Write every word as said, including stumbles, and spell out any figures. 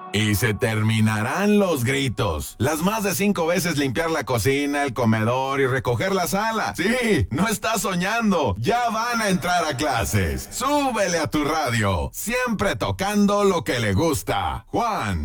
Y se terminarán los gritos. Las más de cinco veces limpiar la cocina, el comedor y recoger la sala. Sí, no estás soñando. Ya van a entrar a clases. Súbele a tu radio. Siempre tocando lo que le gusta. Juan.